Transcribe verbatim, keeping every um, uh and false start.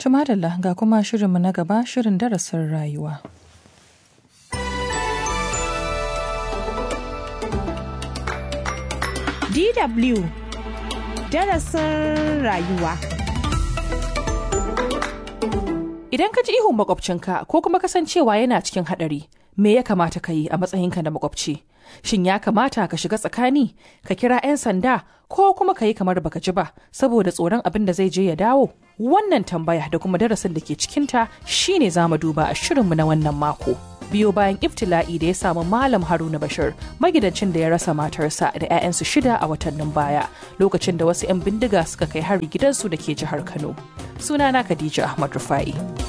Tumadalla ga kuma shirinmu na gaba, shirin darasin rayuwa. D W darasin rayuwa. Idan ka ji ihun makwabcinka ko kuma kasancewa yana cikin haɗari, me ya kamata ka yi a matsayinka na makwabci? Shin ya kamata ka shiga tsakani, ka kira 'yan sanda ko kuma ka yi kamar baka ji ba saboda tsoron abin da zai je ya dawo? Wannan tambaya da kuma darasin da ke cikinta shine za mu duba a shirinmu na wannan mako. Biyo bayan iftila'i da ya samu Malam Haruna Bashir, magidancin da ya rasa matarsa da 'ya'yansu shida a watannin baya, lokacin da wasu 'yan bindiga suka kai hari gidansu da ke jihar Kano. Sunana Khadija Ahmad Rufai.